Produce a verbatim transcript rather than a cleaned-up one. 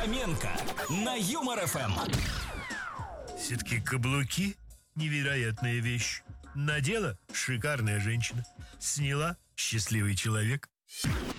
Фоменко на Юмор ФМ. Все-таки каблуки – невероятная вещь. Надела – шикарная женщина. Сняла – счастливый человек.